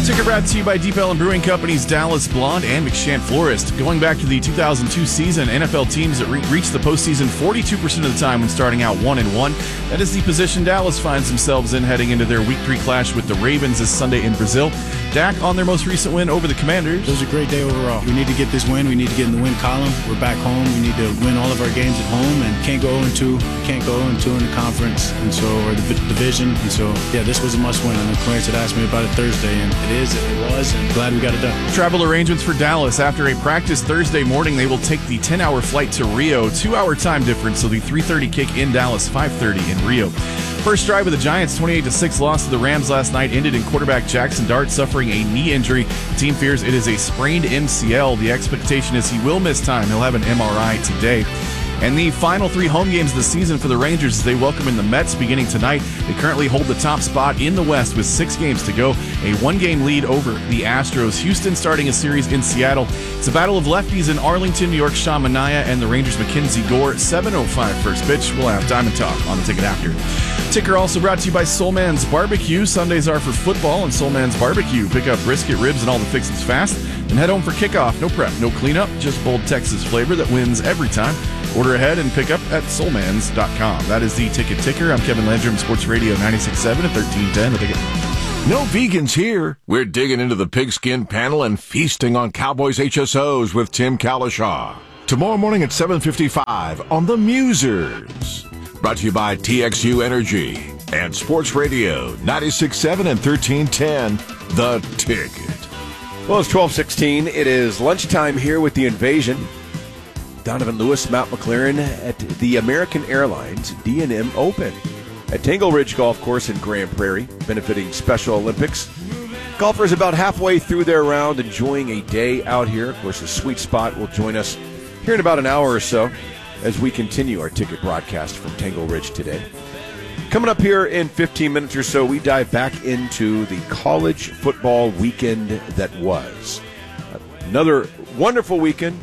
Ticker brought to you by Deep Ellum Brewing Company's Dallas Blonde and McShant Florist. Going back to the 2002 season, NFL teams that reached the postseason 42% of the time when starting out 1-1. That is the position Dallas finds themselves in heading into their Week 3 clash with the Ravens this Sunday in Brazil. Dak on their most recent win over the Commanders. It was a great day overall. We need to get this win. We need to get in the win column. We're back home. We need to win all of our games at home and can't go 0-2. Can't go 0-2 in the conference or the division. And so, yeah, this was a must-win. I know Clarence had asked me about it Thursday, and it was, and glad we got it done. Travel arrangements for Dallas. After a practice Thursday morning, they will take the 10-hour flight to Rio. 2-hour time difference, so the 3:30 kick in Dallas, 5:30 in Rio. First drive of the Giants' 28-6 loss to the Rams last night ended in quarterback Jackson Dart suffering a knee injury. The team fears it is a sprained MCL. The expectation is he will miss time. He'll have an MRI today. And the final 3 home games of the season for the Rangers as they welcome in the Mets beginning tonight. They currently hold the top spot in the West with 6 games to go. A 1-game lead over the Astros. Houston starting a series in Seattle. It's a battle of lefties in Arlington, New York. Sean Manaea and the Rangers' Mackenzie Gore. 7:05 first pitch. We'll have Diamond Talk on the ticket after. Ticker also brought to you by Soul Man's Barbecue. Sundays are for football and Soul Man's Barbecue. Pick up brisket, ribs, and all the fixings fast. Then head home for kickoff. No prep, no cleanup. Just bold Texas flavor that wins every time. Order ahead and pick up at soulmans.com. That is the Ticker. I'm Kevin Landrum, Sports Radio 96.7 at 1310. The Ticket. No vegans here. We're digging into the pigskin panel and feasting on Cowboys HSOs with Tim Kalishaw. Tomorrow morning at 7:55 on The Musers. Brought to you by TXU Energy and Sports Radio 96.7 and 1310. The Ticket. Well, it's 12:16. It is lunchtime here with the Invasion. Donovan Lewis, Matt McLaren at the American Airlines D&M Open at Tangle Ridge Golf Course in Grand Prairie, benefiting Special Olympics. Golfers about halfway through their round, enjoying a day out here. Of course, the Sweet Spot will join us here in about an hour or so as we continue our ticket broadcast from Tangle Ridge today. Coming up here in 15 minutes or so, we dive back into the college football weekend that was. Another wonderful weekend.